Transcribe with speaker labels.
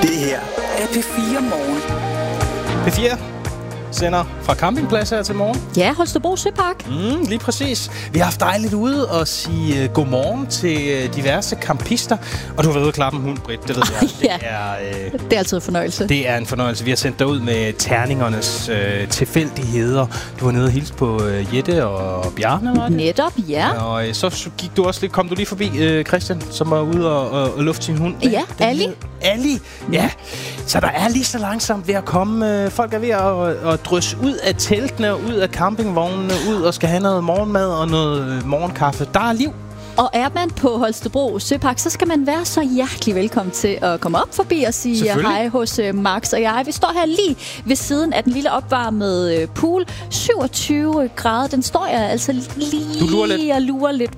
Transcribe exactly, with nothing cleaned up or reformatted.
Speaker 1: Det her er P fire Morgen.
Speaker 2: P fire sender fra campingplads her til morgen.
Speaker 3: Ja, Holstebro Søpark.
Speaker 2: Mm, lige præcis. Vi har haft dejligt ude og sige uh, godmorgen til uh, diverse campister. Og du har været ude at klappe en hund, Britt. Det ved jeg.
Speaker 3: Ja.
Speaker 2: Det er, uh,
Speaker 3: det er altid en fornøjelse.
Speaker 2: Det er en fornøjelse. Vi har sendt dig ud med terningernes uh, tilfældigheder. Du var nede og hilse på uh, Jette og Bjarne, var det?
Speaker 3: Netop, ja.
Speaker 2: Og uh, så gik du også lidt, kom du lige forbi uh, Christian, som var ude og, og, og lufte sin hund.
Speaker 3: Ja, Ali.
Speaker 2: Ali, ja. Så der er lige så langsomt ved at komme. Uh, folk er ved at, at drysse ud af teltene, ud af campingvognene, ud og skal have noget morgenmad og noget morgenkaffe. Der er liv.
Speaker 3: Og er man på Holstebro Søpark, så skal man være så hjertelig velkommen til at komme op forbi og sige hej hos uh, Max og jeg. Vi står her lige ved siden af den lille opvarmede uh, pool. syvogtyve grader. Den står jeg altså lige
Speaker 2: du lurer lidt.
Speaker 3: og lurer lidt